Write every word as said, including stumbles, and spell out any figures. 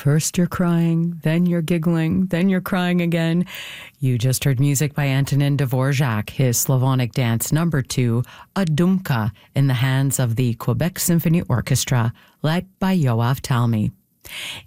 First you're crying, then you're giggling, then you're crying again. You just heard music by Antonin Dvorak, his Slavonic dance number two, A Dumka, in the hands of the Quebec Symphony Orchestra, led by Yoav Talmy.